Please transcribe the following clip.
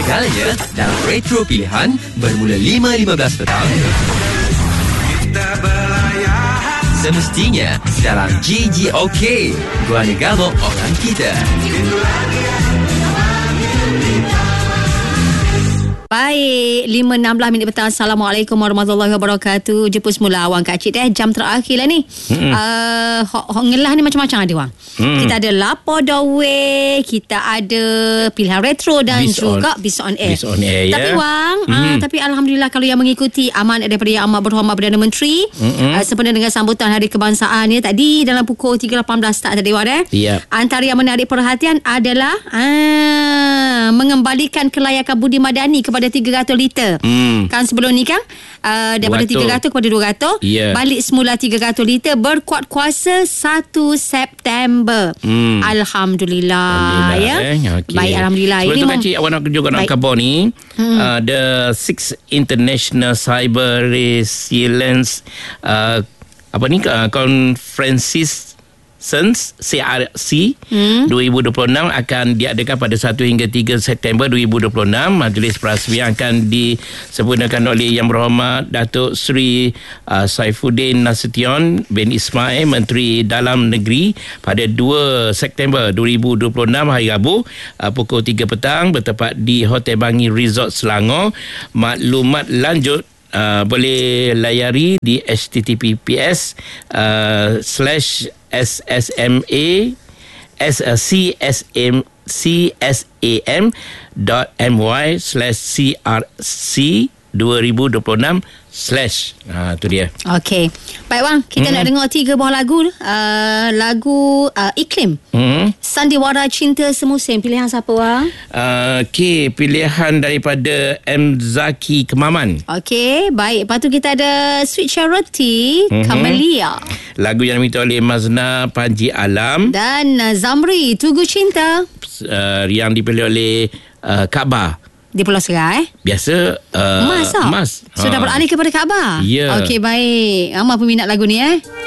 Segalanya dalam Retro Pilihan bermula 5.15 petang. Kita berlayar semestinya dalam GGOK, Guana Gabok Orang Kita. Baik, 5.16 minit petang. Assalamualaikum warahmatullahi wabarakatuh. Jumpa semula awang Kak Cik jam terakhir lah ni. Ngelah ni macam-macam ada wang. Kita ada Lapo Dawe, kita ada Pilihan Retro dan juga Bis on Air. Tapi wang, tapi Alhamdulillah kalau yang mengikuti amanat daripada Yang Amat Berhormat Perdana Menteri, sempena dengan sambutan Hari Kebangsaan ya, tadi dalam pukul 3.18 start tadi wang antara yang menarik perhatian adalah mengembalikan kelayakan budi madani kepada 300 liter. Kan sebelum ni kan daripada 300 kepada 200, balik semula 300 liter, berkuat kuasa 1 September. Alhamdulillah ya. Okay. Baik, Alhamdulillah. Sebelum tu Kak Cik, awak nak juga nak khabar ni, the 6th International Cyber Resilience Conferences CRC 2026 akan diadakan pada 1 hingga 3 September 2026. Majlis perasmian akan disempurnakan oleh Yang Berhormat Datuk Seri Saifuddin Nasution bin Ismail, Menteri Dalam Negeri, pada 2 September 2026 hari Rabu pukul 3 petang bertempat di Hotel Bangi Resort Selangor. Maklumat lanjut boleh layari di https://csam.my/crc2026/ tu dia. Okey. Baik bang, kita nak dengar 3 buah lagu. Lagu Iklim. Sandiwara Cinta Semusim. Pilihan siapa bang? Okey, pilihan daripada M. Zaki Kemaman. Okey, baik. Lepas tu kita ada Sweet Charity, Camellia. Lagu yang diminta oleh Mazna Panji Alam. Dan Zamri, Tugu Cinta. Yang dipilih oleh Kaabah di Pulau Serai. Biasa Mas. Sudah beralih kepada Kaabah. Ya. Okey, baik. Ramai peminat lagu ni